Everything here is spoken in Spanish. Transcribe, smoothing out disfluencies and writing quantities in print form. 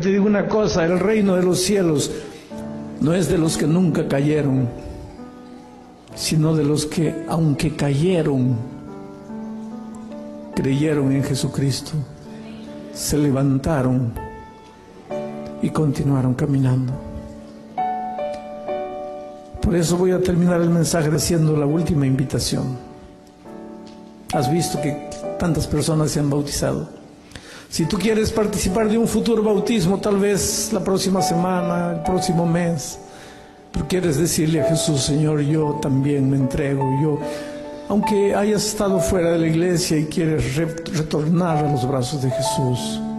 te digo una cosa, el reino de los cielos no es de los que nunca cayeron, sino de los que, aunque cayeron, creyeron en Jesucristo, se levantaron y continuaron caminando. Por eso voy a terminar el mensaje haciendo la última invitación. Has visto que tantas personas se han bautizado. Si tú quieres participar de un futuro bautismo, tal vez la próxima semana, el próximo mes, pero quieres decirle a Jesús: Señor, yo también me entrego. Yo, aunque hayas estado fuera de la iglesia y quieres retornar a los brazos de Jesús,